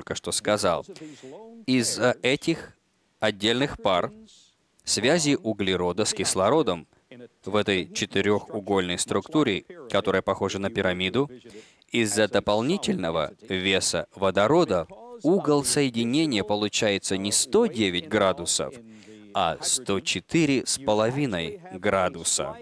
только что сказал. Из-за этих отдельных пар, связи углерода с кислородом в этой четырехугольной структуре, которая похожа на пирамиду, из-за дополнительного веса водорода угол соединения получается не 109 градусов, а 104,5 градуса.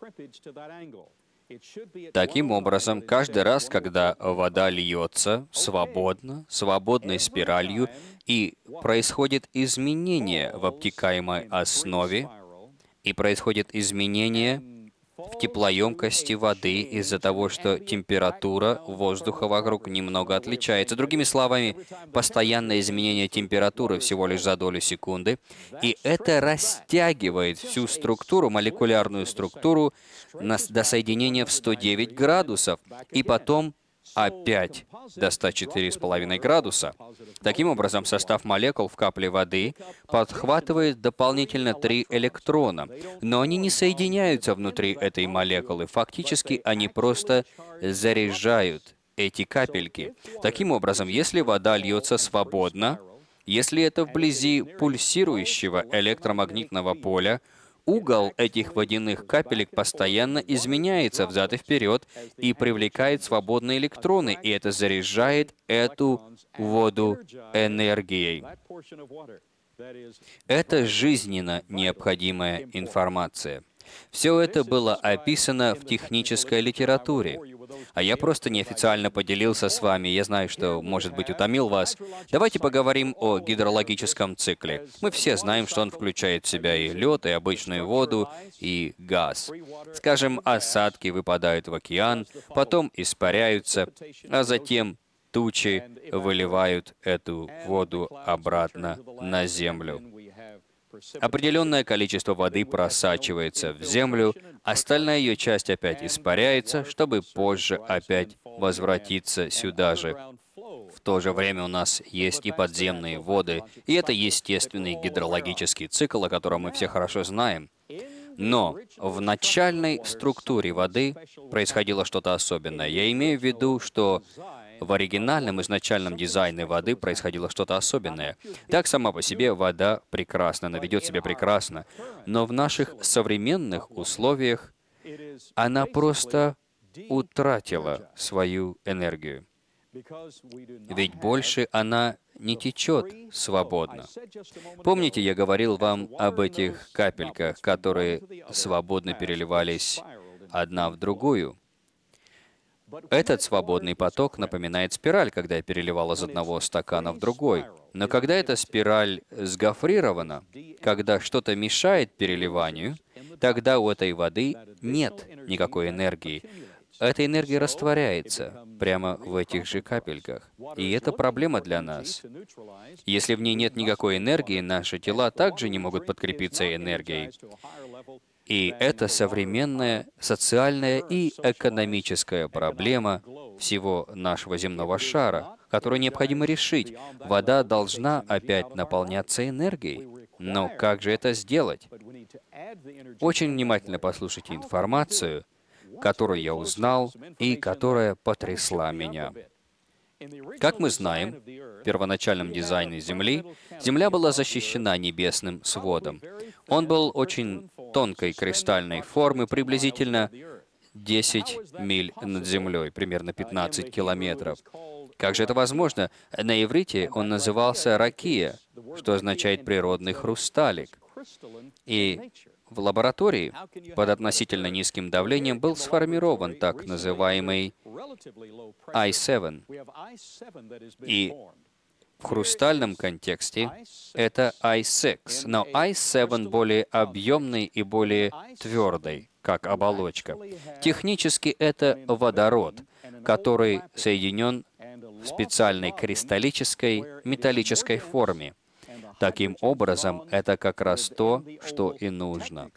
Таким образом, каждый раз, когда вода льется свободной спиралью, и происходит изменение в обтекаемой основе, и происходит изменение в теплоемкости воды из-за того, что температура воздуха вокруг немного отличается. Другими словами, постоянное изменение температуры всего лишь за долю секунды, и это растягивает всю структуру, молекулярную структуру до соединения в 109 градусов, и потом опять до 104,5 градуса. Таким образом, состав молекул в капле воды подхватывает дополнительно 3 электрона, но они не соединяются внутри этой молекулы. Фактически, они просто заряжают эти капельки. Таким образом, если вода льется свободно, если это вблизи пульсирующего электромагнитного поля, угол этих водяных капелек постоянно изменяется взад и вперед и привлекает свободные электроны, и это заряжает эту воду энергией. Это жизненно необходимая информация. Все это было описано в технической литературе. А я просто неофициально поделился с вами. Я знаю, что, может быть, утомил вас. Давайте поговорим о гидрологическом цикле. Мы все знаем, что он включает в себя и лед, и обычную воду, и газ. Скажем, осадки выпадают в океан, потом испаряются, а затем тучи выливают эту воду обратно на землю. Определенное количество воды просачивается в землю, остальная ее часть опять испаряется, чтобы позже опять возвратиться сюда же. В то же время у нас есть и подземные воды, и это естественный гидрологический цикл, о котором мы все хорошо знаем. Но в начальной структуре воды происходило что-то особенное. Я имею в виду, что в оригинальном изначальном дизайне воды происходило что-то особенное. Так, сама по себе вода прекрасна, она ведет себя прекрасно. Но в наших современных условиях она просто утратила свою энергию. Ведь больше она не течет свободно. Помните, я говорил вам об этих капельках, которые свободно переливались одна в другую? Этот свободный поток напоминает спираль, когда я переливал из одного стакана в другой. Но когда эта спираль сгофрирована, когда что-то мешает переливанию, тогда у этой воды нет никакой энергии. Эта энергия растворяется прямо в этих же капельках. И это проблема для нас. Если в ней нет никакой энергии, наши тела также не могут подкрепиться энергией. И это современная социальная и экономическая проблема всего нашего земного шара, которую необходимо решить. Вода должна опять наполняться энергией. Но как же это сделать? Очень внимательно послушайте информацию, которую я узнал и которая потрясла меня. Как мы знаем, в первоначальном дизайне Земли, Земля была защищена небесным сводом. Он был очень тонкой кристальной формы, приблизительно 10 миль над Землей, примерно 15 километров. Как же это возможно? На иврите он назывался ракия, что означает «природный хрусталик». И в лаборатории под относительно низким давлением был сформирован так называемый I-7. И в хрустальном контексте это I-6, но I-7 более объемный и более твердый, как оболочка. Технически это водород, который соединен в специальной кристаллической металлической форме. Таким образом, это как раз то, что и нужно.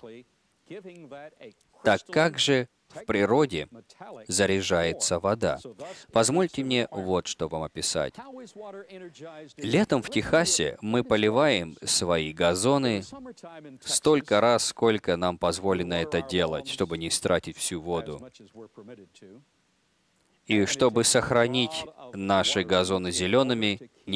Так как же в природе заряжается вода? Позвольте мне вот что вам описать. Летом в Техасе мы поливаем свои газоны столько раз, сколько нам позволено это делать, чтобы не истратить всю воду. И чтобы сохранить наши газоны зелеными,